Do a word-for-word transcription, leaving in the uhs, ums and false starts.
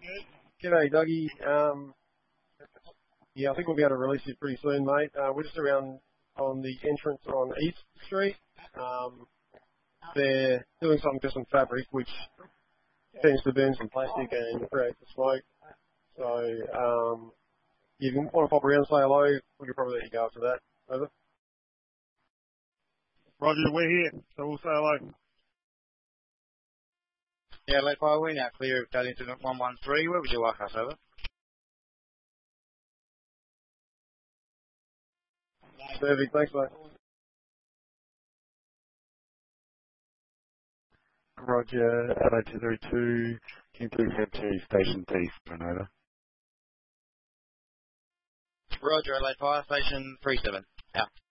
G'day, Dougie. Um, yeah, I think we'll be able to release it pretty soon, mate. Uh, we're just around on the entrance on East Street. Um, they're doing something to some fabric, which tends to burn some plastic and create the smoke. So, um, if you want to pop around and say hello, we could probably let you go after that. Over. Roger, we're here, so we'll say hello. Yeah, late fire, we're now clear of that incident one one three. Where would you like us, over? Perfect, thanks, mate. Roger, L A two three two, can you please head to Station D for an over? Roger, late fire, Station three seven, out.